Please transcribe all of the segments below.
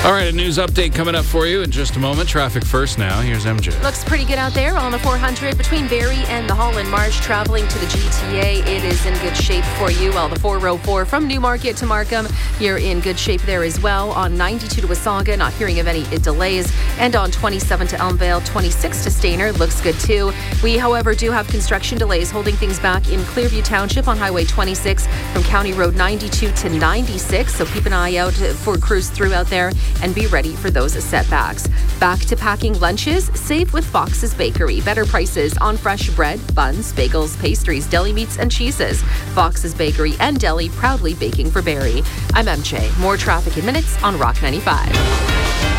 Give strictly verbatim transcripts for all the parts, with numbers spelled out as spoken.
All right, a news update coming up for you in just a moment. Traffic first now. Here's M J. Looks pretty good out there on the four hundred between Barrie and the Holland Marsh. Traveling to the G T A, it is in good shape for you. While the four oh four from Newmarket to Markham, you're in good shape there as well. On ninety-two to Wasaga, not hearing of any delays. And on twenty-seven to Elmvale, twenty-six to Stayner, looks good too. We, however, do have construction delays holding things back in Clearview Township on Highway twenty-six from County Road ninety-two to ninety-six. So keep an eye out for crews through out there and be ready for those setbacks. Back to packing lunches, save with Fox's Bakery. Better prices on fresh bread, buns, bagels, pastries, deli meats, and cheeses. Fox's Bakery and Deli proudly baking for Barrie. I'm M J. More traffic in minutes on Rock ninety-five.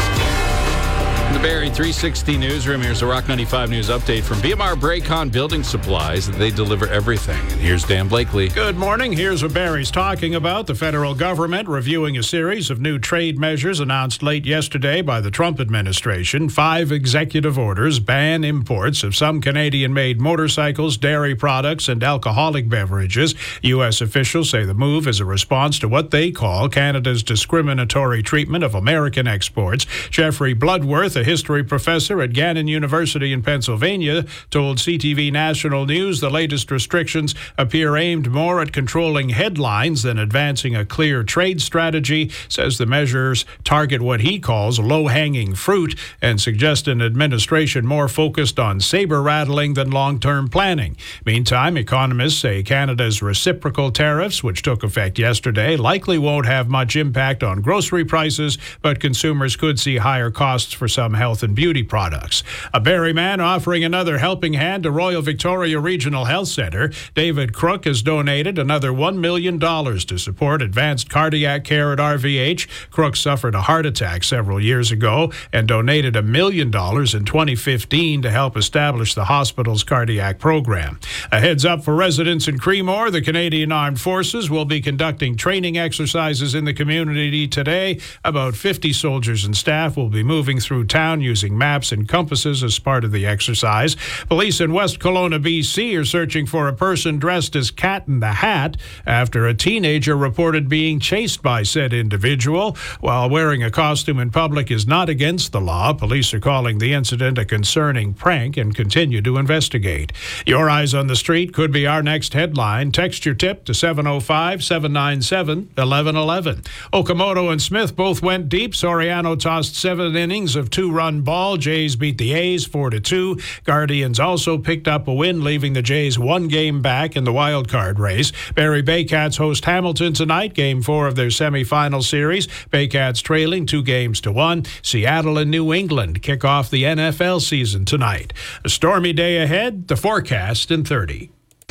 The Barrie three sixty newsroom. Here's the Rock ninety-five news update from B M R Braycon Building Supplies. They deliver everything. And here's Dan Blakely. Good morning. Here's what Barrie's talking about. The federal government reviewing a series of new trade measures announced late yesterday by the Trump administration. Five executive orders ban imports of some Canadian-made motorcycles, dairy products, and alcoholic beverages. U S officials say the move is a response to what they call Canada's discriminatory treatment of American exports. Jeffrey Bloodworth, a history professor at Gannon University in Pennsylvania, told C T V National News the latest restrictions appear aimed more at controlling headlines than advancing a clear trade strategy. Says the measures target what he calls low-hanging fruit and suggest an administration more focused on saber-rattling than long-term planning. Meantime, economists say Canada's reciprocal tariffs, which took effect yesterday, likely won't have much impact on grocery prices, but consumers could see higher costs for some health and beauty products. A Barrie man offering another helping hand to Royal Victoria Regional Health Centre. David Crook has donated another one million dollars to support advanced cardiac care at R V H. Crook suffered a heart attack several years ago and donated a million dollars in twenty fifteen to help establish the hospital's cardiac program. A heads up for residents in Creemore. The Canadian Armed Forces will be conducting training exercises in the community today. About fifty soldiers and staff will be moving through town using maps and compasses as part of the exercise. Police in West Kelowna, B C are searching for a person dressed as Cat in the Hat after a teenager reported being chased by said individual. While wearing a costume in public is not against the law, police are calling the incident a concerning prank and continue to investigate. Your Eyes on the Street could be our next headline. Text your tip to seven oh five, seven nine seven, one one one one. Okamoto and Smith both went deep. Soriano tossed seven innings of two-run ball. Jays beat the A's four to two. Guardians also picked up a win, leaving the Jays one game back in the wild card race. Barrie Baycats host Hamilton tonight, game four of their semifinal series. Baycats trailing two games to one. Seattle and New England kick off the N F L season tonight. A stormy day ahead, the forecast in thirty.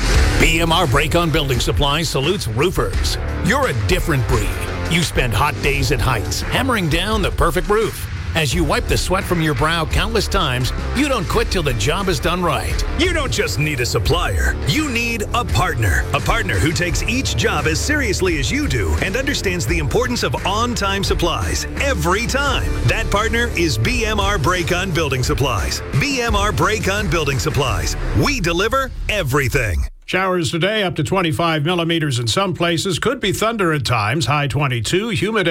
B M R Braycon Building Supplies salutes roofers. You're a different breed. You spend hot days at Heights hammering down the perfect roof. As you wipe the sweat from your brow countless times, you don't quit till the job is done right. You don't just need a supplier. You need a partner. A partner who takes each job as seriously as you do and understands the importance of on-time supplies every time. That partner is B M R Braycon Building Supplies. B M R Braycon Building Supplies. We deliver everything. Showers today up to twenty-five millimeters in some places. Could be thunder at times. High twenty-two. Humid